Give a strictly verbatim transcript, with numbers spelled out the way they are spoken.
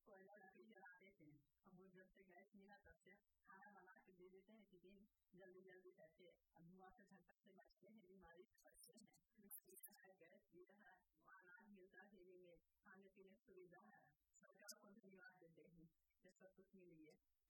कोयला लकड़ी जलाते थे। अब वो जब से गैस मिला तब से खाना बना के दे देते हैं कि जल्दी जल्दी करके धुआं से झटक से बचते हैं, बीमारी से बचते हैं। गैस दिया है, अनाज मिलता है, में खाने पीने की सुविधा है। सरकार को धन्यवाद देते हैं, ये सब कुछ मिली है।